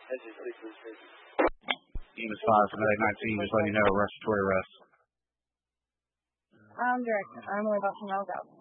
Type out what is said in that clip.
EMS 5 for medic 19, just letting you know, respiratory arrest. Director, I'm only about to melt out.